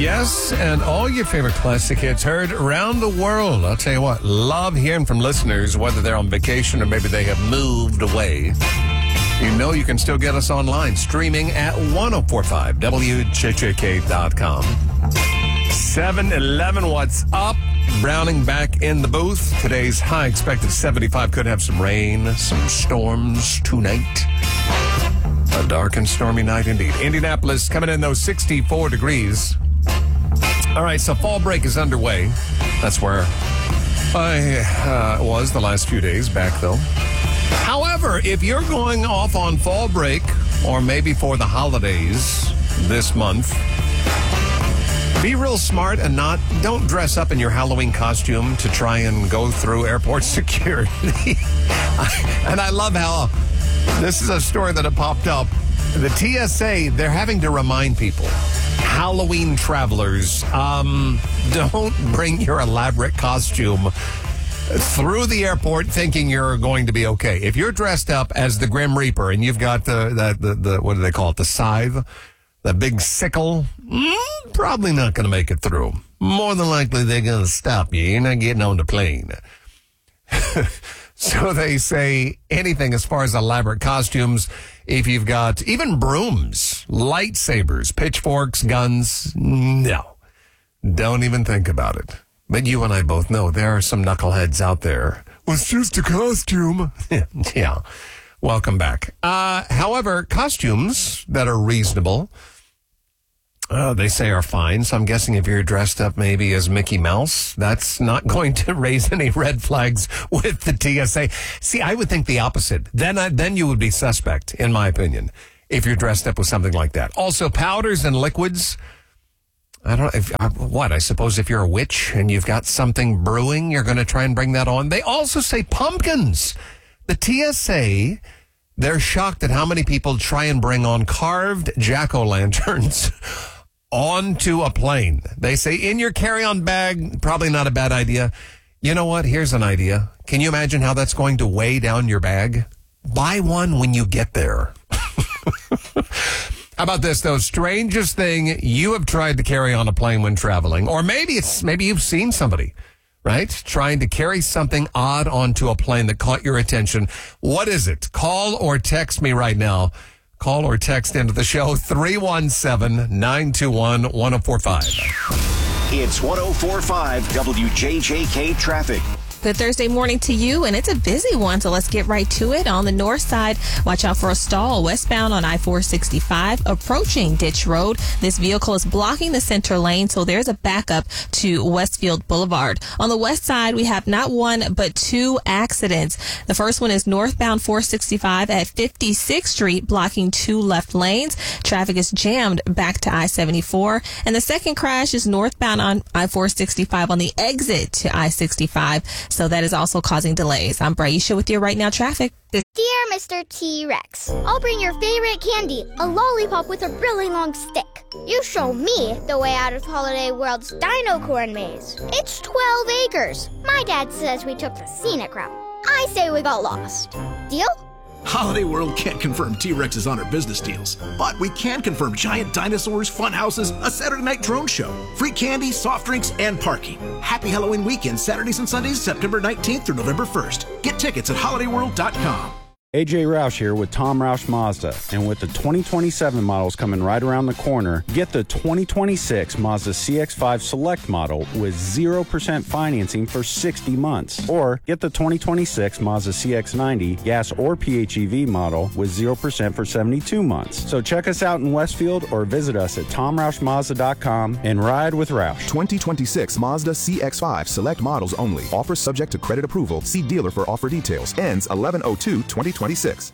Yes, and all your favorite classic hits heard around the world. I'll tell you what, love hearing from listeners, whether they're on vacation or maybe they have moved away. You know you can still get us online, streaming at 1045WJJK.com. 7-Eleven, what's up? Browning back in the booth. Today's high expected 75. Could have some rain, some storms tonight. A dark and stormy night indeed. Indianapolis coming in, though, 64 degrees. All right, so fall break is underway. That's where I was the last few days back, though. However, if you're going off on fall break, or maybe for the holidays this month, be real smart and don't dress up in your Halloween costume to try and go through airport security. And I love how this is a story that had popped up. The TSA, they're having to remind people, Halloween travelers, don't bring your elaborate costume through the airport thinking you're going to be okay. If you're dressed up as the Grim Reaper and you've got the what do they call it, the scythe, the big sickle, probably not going to make it through. More than likely they're going to stop you. You're not getting on the plane. So they say anything as far as elaborate costumes, if you've got even brooms, lightsabers, pitchforks, guns, no. Don't even think about it. But you and I both know there are some knuckleheads out there. Well, it's just a costume. Yeah. Welcome back. However, costumes that are reasonable, they say are fine. So I'm guessing if you're dressed up maybe as Mickey Mouse, that's not going to raise any red flags with the TSA. See, I would think the opposite. Then you would be suspect, in my opinion, if you're dressed up with something like that. Also, powders and liquids. I don't know. I suppose if you're a witch and you've got something brewing, you're going to try and bring that on. They also say pumpkins. The TSA, they're shocked at how many people try and bring on carved jack-o'-lanterns onto a plane. They say in your carry-on bag, probably not a bad idea. You know what? Here's an idea. Can you imagine how that's going to weigh down your bag? Buy one when you get there. How about this, though? Strangest thing you have tried to carry on a plane when traveling, or maybe you've seen somebody, right, trying to carry something odd onto a plane that caught your attention. What is it? Call or text me right now. Call or text into the show, 317-921-1045. It's 1045 WJJK Traffic. Good Thursday morning to you, and it's a busy one, so let's get right to it. On the north side, watch out for a stall westbound on I-465 approaching Ditch Road. This vehicle is blocking the center lane, so there's a backup to Westfield Boulevard. On the west side, we have not one but two accidents. The first one is northbound 465 at 56th Street, blocking two left lanes. Traffic is jammed back to I-74. And the second crash is northbound on I-465 on the exit to I-65. So that is also causing delays. I'm Braisha with your Right Now Traffic. Dear Mr. T-Rex, I'll bring your favorite candy, a lollipop with a really long stick. You show me the way out of Holiday World's Dino Corn Maze. It's 12 acres. My dad says we took the scenic route. I say we got lost. Deal? Holiday World can't confirm T-Rexes on our business deals, but we can confirm giant dinosaurs, fun houses, a Saturday night drone show, free candy, soft drinks, and parking. Happy Halloween weekend, Saturdays and Sundays, September 19th through November 1st. Get tickets at holidayworld.com. AJ Roush here with Tom Roush Mazda, and with the 2027 models coming right around the corner, get the 2026 Mazda CX-5 Select model with 0% financing for 60 months, or get the 2026 Mazda CX-90 gas or PHEV model with 0% for 72 months. So check us out in Westfield or visit us at TomRoushMazda.com and ride with Roush. 2026 Mazda CX-5 Select models only. Offer subject to credit approval. See dealer for offer details. Ends 11/02/2026.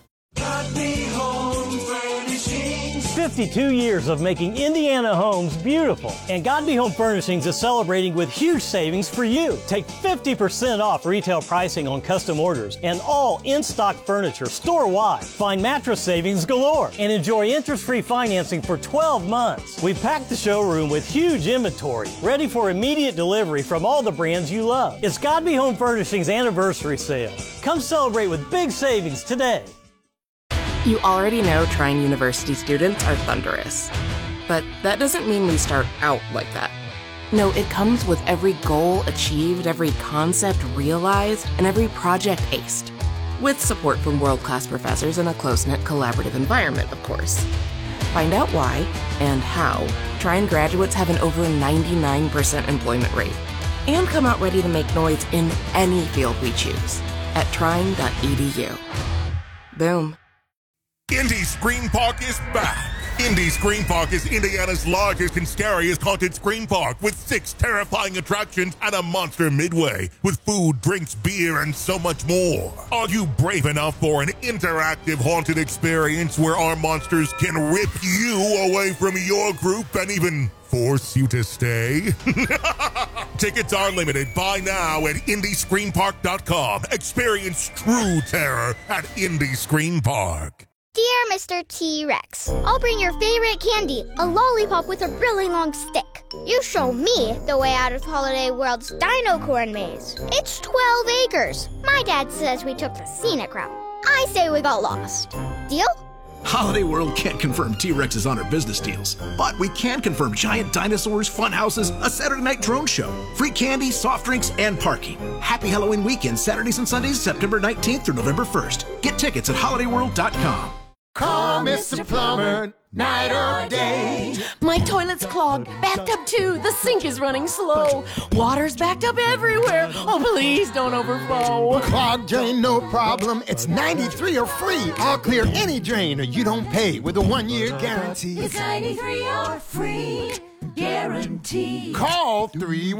52 years of making Indiana homes beautiful, and Godby Home Furnishings is celebrating with huge savings for you. Take 50% off retail pricing on custom orders and all in-stock furniture store-wide. Find mattress savings galore and enjoy interest-free financing for 12 months. We've packed the showroom with huge inventory, ready for immediate delivery from all the brands you love. It's Godby Home Furnishings anniversary sale. Come celebrate with big savings today. You already know Trine University students are thunderous. But that doesn't mean we start out like that. No, it comes with every goal achieved, every concept realized, and every project aced. With support from world-class professors in a close-knit collaborative environment, of course. Find out why and how Trine graduates have an over 99% employment rate and come out ready to make noise in any field we choose at trine.edu. Boom. Indy Scream Park is back. Indy Scream Park is Indiana's largest and scariest haunted scream park with 6 terrifying attractions and a monster midway with food, drinks, beer, and so much more. Are you brave enough for an interactive haunted experience where our monsters can rip you away from your group and even force you to stay? Tickets are limited. Buy now at IndyScreamPark.com. Experience true terror at Indy Scream Park. Dear Mr. T-Rex, I'll bring your favorite candy, a lollipop with a really long stick. You show me the way out of Holiday World's Dino Corn Maze. It's 12 acres. My dad says we took the scenic route. I say we got lost. Deal? Holiday World can't confirm T-Rex is on our business deals, but we can confirm giant dinosaurs, fun houses, a Saturday night drone show, free candy, soft drinks, and parking. Happy Halloween weekend, Saturdays and Sundays, September 19th through November 1st. Get tickets at holidayworld.com. Call Mr. Plumber, night or day. My toilet's clogged, backed up too. The sink is running slow. Water's backed up everywhere. Oh, please don't overflow. Clogged drain, no problem. It's 93 or free. I'll clear any drain or you don't pay with a 1-year guarantee. It's 93 or free guarantee. Call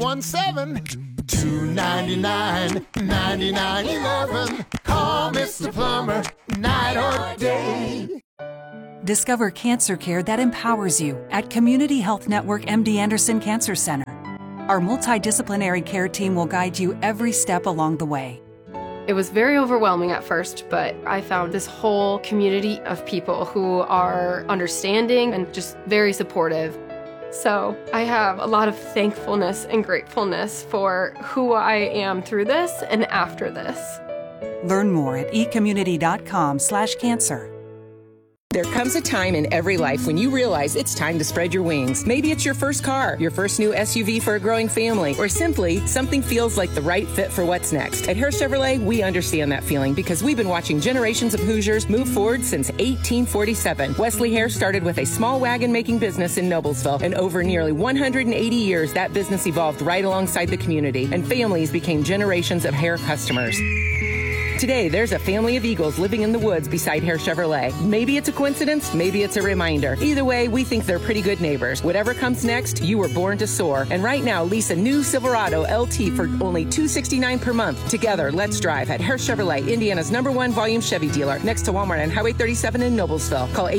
317-299-9911. Call Mr. Plumber, night or day. Discover cancer care that empowers you at Community Health Network MD Anderson Cancer Center. Our multidisciplinary care team will guide you every step along the way. It was very overwhelming at first, but I found this whole community of people who are understanding and just very supportive. So I have a lot of thankfulness and gratefulness for who I am through this and after this. Learn more at ecommunity.com/cancer. There comes a time in every life when you realize it's time to spread your wings. Maybe it's your first car, your first new SUV for a growing family, or simply something feels like the right fit for what's next. At Hare Chevrolet, we understand that feeling because we've been watching generations of Hoosiers move forward since 1847. Wesley Hare started with a small wagon-making business in Noblesville, and over nearly 180 years, that business evolved right alongside the community, and families became generations of Hare customers. Today, there's a family of Eagles living in the woods beside Hare Chevrolet. Maybe it's a coincidence, maybe it's a reminder. Either way, we think they're pretty good neighbors. Whatever comes next, you were born to soar. And right now, lease a new Silverado LT for only $269 per month. Together, let's drive at Hare Chevrolet, Indiana's #1 volume Chevy dealer, next to Walmart on Highway 37 in Noblesville. Call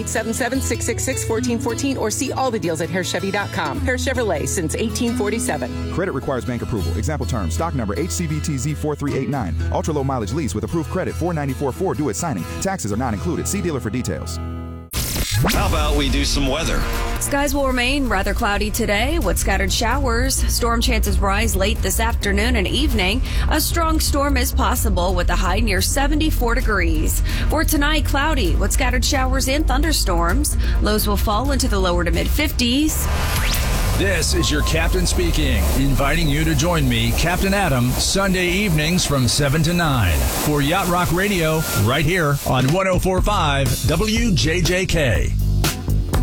877-666-1414 or see all the deals at HareChevy.com. Hare Chevrolet since 1847. Credit requires bank approval. Example terms, stock number HCVTZ4389. Ultra low mileage lease with approved credit, $494.4 due at signing. Taxes are not included. See dealer for details. How about we do some weather? Skies will remain rather cloudy today with scattered showers. Storm chances rise late this afternoon and evening. A strong storm is possible with a high near 74 degrees. For tonight, cloudy with scattered showers and thunderstorms. Lows will fall into the lower to mid-50s. This is your captain speaking, inviting you to join me, Captain Adam, Sunday evenings from 7 to 9 for Yacht Rock Radio right here on 104.5 WJJK.